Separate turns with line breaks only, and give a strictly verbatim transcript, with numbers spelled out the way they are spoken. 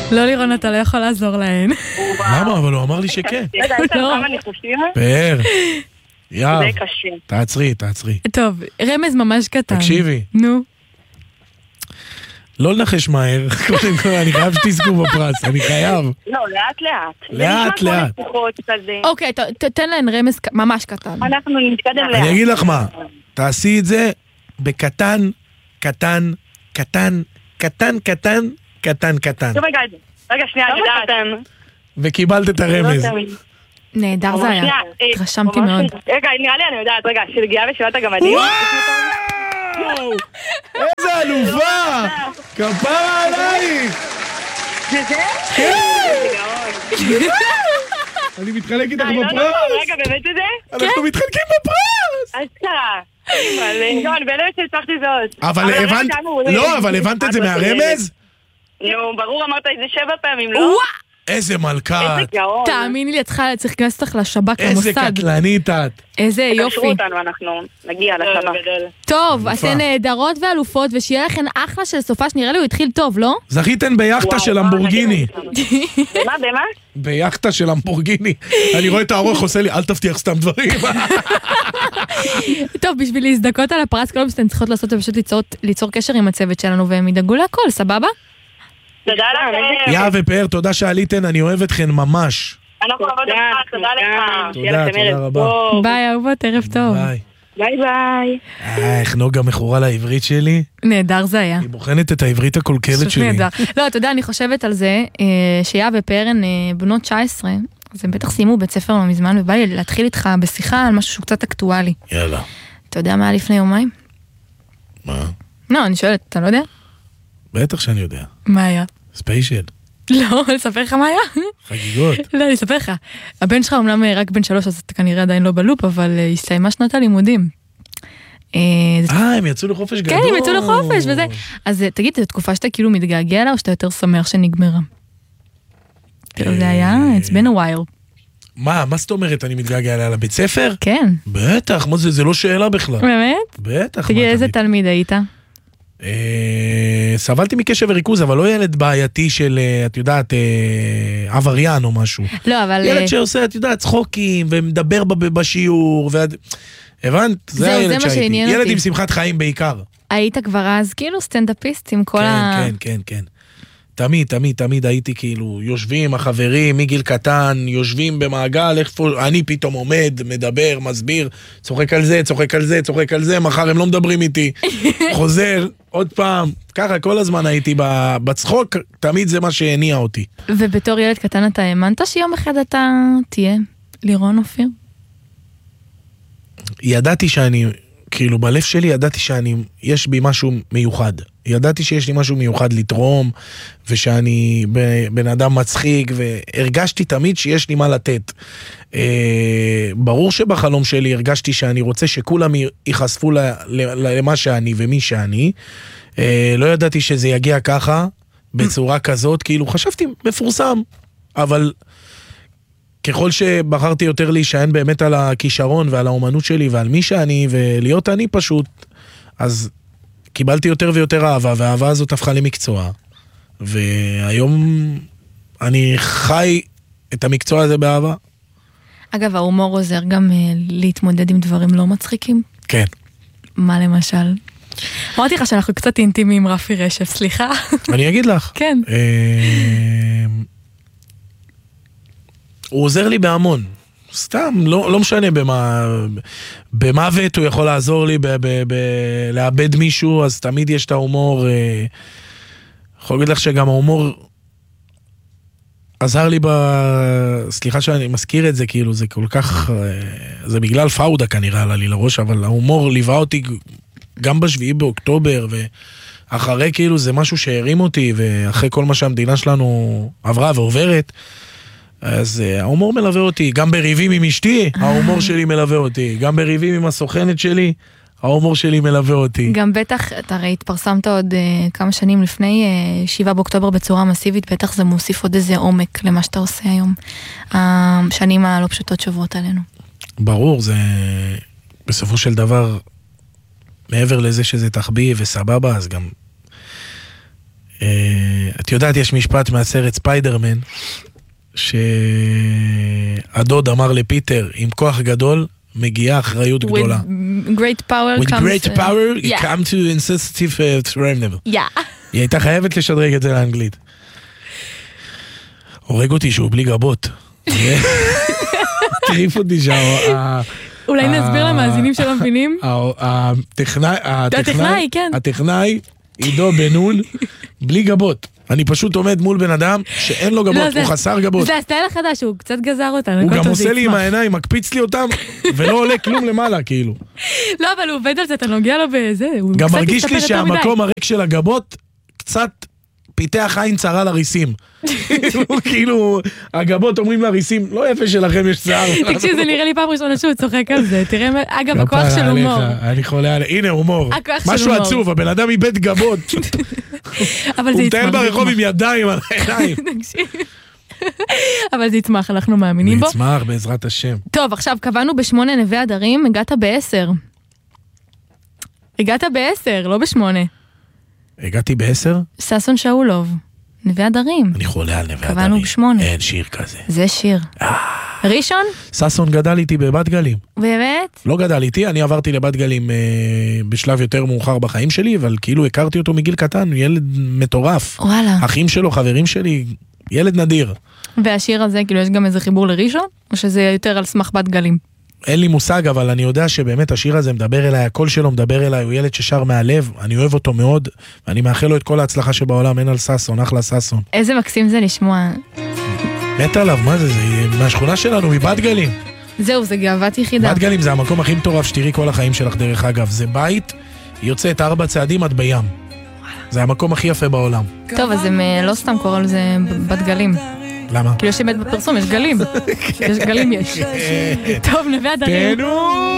לא לירון, אתה לא יכול לעזור להן.
למה? אבל הוא אמר לי שכן.
רגע, יש לנו כמה ניחושים?
פאר. יאב,
זה קשה.
תעצרי, תעצרי.
טוב, רמז ממש קטן.
תקשיבי.
נו.
לא לנחש מהר, קודם כל, אני חייב שתזכו בפרס, אני חייב.
לא, לאט לאט.
לאט לאט.
אוקיי, תן להן רמז ממש קטן.
אנחנו נתקדם לאט.
אני אגיד לך מה, תעשי את זה בקטן, קטן, קטן, קטן, קטן, קטן, קטן.
טוב, רגע, רגע, שנייה, אני יודעת.
וקיבלת את הרמז.
נהדר זה היה. התרשמתי מאוד.
רגע, נראה לי אני יודעת, רגע, שלגיעה ושאלת הגמדים.
וואו! איזה אלופה! כפרה עלייך!
זה זה?
כן! אני מתחלק איתך בפרס!
רגע, באמת זה זה?
אנחנו מתחלקים בפרס!
אשכרה! לא, אני באמת שהצלחתי זאת.
אבל הבנת... לא, אבל הבנת את זה מהרמז?
נו, ברור, אמרת את זה שבע פעמים, לא?
איזה מלכה!
איזה גאון!
תאמיני לי, את צריכה צריך להכנס אותך לשב"כ למוסד.
איזה קטלנית את!
איזה יופי.
תקשרו אותנו, אנחנו נגיע לשב"כ.
טוב, אתן נהדרות ואלופות, ושיהיה לכן אחלה של סופה, שנראה לי הוא התחיל טוב, לא?
זכיתן ביאכטה של למבורגיני.
במה, במה?
ביאכטה של למבורגיני. אני רואה את הארוך עושה לי, אל תבטיח סתם דברים.
טוב, בשביל להזדכות על הפרס, כל מה שאתן צריכות לעשות זה פשוט ליצור קשר עם הצוות שלנו, והם ידאגו להכל, סבבה?
תודה לכם.
יא ופאר, תודה שעליתן, אני אוהב אתכן ממש.
אנחנו אוהבות אותך, תודה לך.
תודה, תודה רבה.
ביי, אהובות, ערב טוב.
ביי.
ביי ביי.
אה, איך נוגה מכורה לעברית שלי?
נהדר זה היה.
היא בוחנת את העברית הקולקלת שלי.
נהדר. לא, אתה יודע, אני חושבת על זה, שיה ופאר הן בנות תשע עשרה, אז הם בטח סיימו בית ספר לא מזמן, ובא לי להתחיל איתך בשיחה על משהו שהוא קצת אקטואלי.
יאללה.
אתה יודע מה היה לפני יומיים?
מה?
לא, אני שואלת, אתה לא יודע?
בטח שאני יודע.
מה היה?
ספיישל.
לא, לספר לך מה היה?
חגיגות.
לא, אני אספר לך. הבן שלך אומנם רק בן שלוש, אז אתה כנראה עדיין לא בלופ, אבל הסתיימה שנת הלימודים.
אה, הם יצאו לחופש גדול.
כן, הם יצאו לחופש וזה. אז תגיד, זו תקופה שאתה כאילו מתגעגע לה, או שאתה יותר שמח שנגמרה? כאילו זה היה, it's been a while.
מה, מה זאת אומרת, אני מתגעגע אליה לבית ספר?
כן.
בטח, מה זה, זה לא שאלה בכלל.
באמת?
בטח.
תגיד, איזה תלמיד היית?
סבלתי מקשב וריכוז, אבל לא ילד בעייתי של, את יודעת, עבריין או משהו.
לא, אבל...
ילד שעושה, את יודעת, צחוקים, ומדבר בשיעור, הבנת? זה הילד שהייתי. ילד עם שמחת חיים בעיקר.
היית כבר אז כאילו סטנדאפיסט עם כל ה...
כן, כן, כן. תמיד, תמיד, תמיד הייתי כאילו, יושבים החברים מגיל קטן, יושבים במעגל, איפה, אני פתאום עומד, מדבר, מסביר, צוחק על זה, צוחק על זה, צוחק על זה, מחר הם לא מדברים איתי, חוזר, עוד פעם, ככה כל הזמן הייתי בצחוק, תמיד זה מה שהניע אותי.
ובתור ילד קטן אתה האמנת שיום אחד אתה תהיה לירון אופיר?
ידעתי שאני, כאילו בלב שלי ידעתי שאני, יש בי משהו מיוחד. ידעתי שיש לי משהו מיוחד לתרום, ושאני בן אדם מצחיק, והרגשתי תמיד שיש לי מה לתת. ברור שבחלום שלי הרגשתי שאני רוצה שכולם ייחשפו למה שאני ומי שאני. לא ידעתי שזה יגיע ככה, בצורה כזאת, כאילו חשבתי מפורסם, אבל ככל שבחרתי יותר להישען באמת על הכישרון ועל האומנות שלי ועל מי שאני, ולהיות אני פשוט, אז קיבלתי יותר ויותר אהבה, והאהבה הזאת הפכה למקצוע. והיום אני חי את המקצוע הזה באהבה.
אגב, ההומור עוזר גם להתמודד עם דברים לא מצחיקים?
כן.
מה למשל? אמרתי לך שאנחנו קצת אינטימיים עם רפי רשף, סליחה. אני
אגיד לך.
כן.
הוא עוזר לי בהמון. סתם, לא, לא משנה במה, במוות הוא יכול לעזור לי ב, ב, ב, לאבד מישהו, אז תמיד יש את ההומור. אה, יכול להגיד לך שגם ההומור עזר לי ב... סליחה שאני מזכיר את זה, כאילו זה כל כך, אה, זה בגלל פאודה כנראה עלה לי לראש, אבל ההומור ליווה אותי גם בשביעי באוקטובר, ואחרי כאילו זה משהו שהרים אותי, ואחרי כל מה שהמדינה שלנו עברה ועוברת, אז ההומור מלווה אותי, גם בריבים עם אשתי, ההומור שלי מלווה אותי, גם בריבים עם הסוכנת שלי, ההומור שלי מלווה אותי.
גם בטח, אתה הרי התפרסמת עוד uh, כמה שנים לפני uh, שבעה באוקטובר בצורה מסיבית, בטח זה מוסיף עוד איזה עומק למה שאתה עושה היום. השנים הלא פשוטות שוברות עלינו.
ברור, זה בסופו של דבר, מעבר לזה שזה תחביב וסבבה, אז גם את יודעת, יש משפט מהסרט ספיידרמן, שהדוד אמר לפיטר, עם כוח גדול, מגיעה אחריות גדולה.
With great power
With
comes...
great power,
uh, yeah.
come to insensitive uh, surrender.
Yeah.
היא הייתה חייבת לשדרג את זה לאנגלית. הורג אותי שהוא בלי גבות. טריף אותי שה...
אולי נסביר למאזינים שלא מבינים?
הטכנאי, כן. הטכנאי, עידו בן-נון, בלי גבות. אני פשוט עומד מול בן אדם שאין לו גבות, הוא חסר גבות.
זה הסטייל החדש, הוא קצת גזר אותנו.
הוא גם עושה לי עם העיניים, מקפיץ לי אותם, ולא עולה כלום למעלה, כאילו.
לא, אבל הוא עובד על זה, אתה נוגע לו בזה.
גם מרגיש לי שהמקום הריק של הגבות, קצת פיתח עין צרה לריסים. כאילו, הגבות אומרים לריסים, לא יפה שלכם יש צער.
תקשיב, זה נראה לי פעם ראשונה שהוא צוחק על זה. תראה, אגב, הכוח של הומור.
אני חולה עליה, הנה הומור. משהו עצוב, הבן אדם איבד גבות. הוא מטייל ברחוב עם ידיים על העיניים.
אבל זה יצמח, אנחנו מאמינים בו.
זה יצמח, בעזרת השם.
טוב, עכשיו קבענו בשמונה נווה הדרים, הגעת בעשר. הגעת בעשר, לא בשמונה.
הגעתי בעשר?
ששון שאולוב, נווה הדרים.
אני חולה על נווה הדרים.
קבענו בשמונה.
אין שיר כזה.
זה שיר. ראשון?
ששון גדל איתי בבת גלים.
באמת?
לא גדל איתי, אני עברתי לבת גלים אה, בשלב יותר מאוחר בחיים שלי, אבל כאילו הכרתי אותו מגיל קטן, ילד מטורף.
וואלה.
אחים שלו, חברים שלי, ילד נדיר.
והשיר הזה, כאילו יש גם איזה חיבור לראשון? או שזה יותר על סמך בת גלים?
אין לי מושג, אבל אני יודע שבאמת השיר הזה מדבר אליי, הקול שלו מדבר אליי, הוא ילד ששר מהלב, אני אוהב אותו מאוד, ואני מאחל לו את כל ההצלחה שבעולם, אין על ששון, אחלה ששון.
איזה מקסים זה לשמוע.
מת עליו, מה זה? זה מהשכונה שלנו, מבת גלים.
זהו, זה גאוות יחידה.
בת גלים זה המקום הכי מטורף שתראי כל החיים שלך דרך אגב, זה בית, היא יוצאת ארבע צעדים עד בים. זה המקום הכי יפה בעולם.
טוב, אז הם לא סתם קוראים לזה בת גלים.
למה?
כאילו שבאמת בפרסום יש גלים. יש גלים יש. טוב, נווה הדרים.